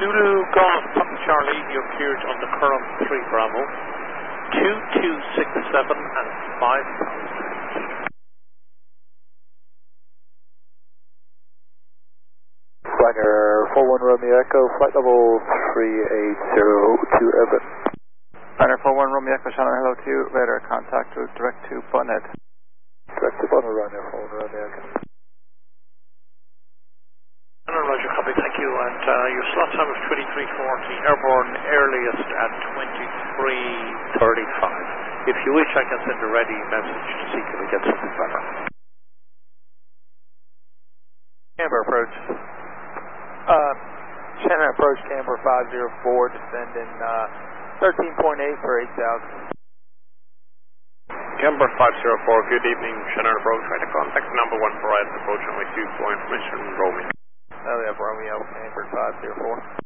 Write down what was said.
Zulu Golf Papa Charlie, you're cleared on the Curram 3 Bravo, 2267 and 5,000. Flyer 41 Romeo Echo, flight level 3802 Evan. Flyer 41 Romeo Echo, Shannon hello to you, radar contact with direct to Butthead. Direct to Butthead, Romeo 41 Romeo Echo. Roger, copy, thank you, and your slot time is 2340, airborne earliest at 23:35. If you wish, I can send a ready message to see can we get something better. Camber approach. Shannon approach, Camber 504, descending 13.8 for 8,000. Camber 504, good evening, Shannon approach, try to contact number 1 for approach only 2 for information, Romeo. Elliot Romeo, Camber 504.